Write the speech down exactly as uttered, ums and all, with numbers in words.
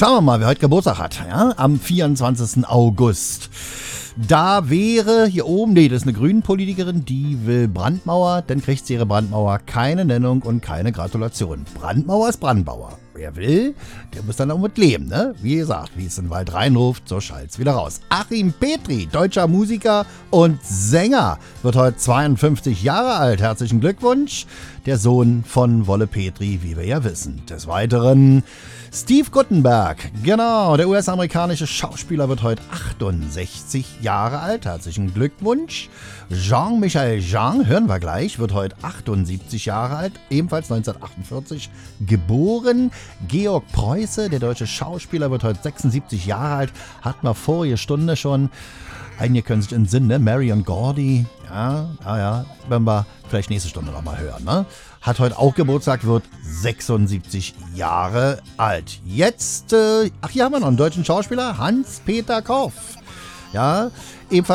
Schauen wir mal, wer heute Geburtstag hat. Ja? Am vierundzwanzigsten August. Da wäre hier oben, nee, das ist eine Grünen-Politikerin, die will Brandmauer, dann kriegt sie ihre Brandmauer keine Nennung und keine Gratulation. Brandmauer ist Brandmauer. Wer will, der muss dann auch mit leben, ne? Wie gesagt, wie es in den Wald reinruft, so schallt's wieder raus. Achim Petri, deutscher Musiker und Sänger, wird heute zweiundfünfzig Jahre alt. Herzlichen Glückwunsch. Der Sohn von Wolle Petri, wie wir ja wissen. Des Weiteren Steve Guttenberg, genau, der U S-amerikanische Schauspieler wird heute achtundsechzig Jahre alt. Herzlichen Glückwunsch. Jean-Michel Jean, hören wir gleich, wird heute achtundsiebzig Jahre alt, ebenfalls neunzehnhundertachtundvierzig geboren. Georg Preuße, der deutsche Schauspieler, wird heute sechsundsiebzig Jahre alt, hatten wir vorige Stunde schon. Einige können sich entsinnen, ne? Marion Gordy, ja, ja, ja, werden wir vielleicht nächste Stunde nochmal hören, ne? Hat heute auch Geburtstag, wird sechsundsiebzig Jahre alt. Jetzt, äh, ach, hier haben wir noch einen deutschen Schauspieler, Hans-Peter Korff, ja, ebenfalls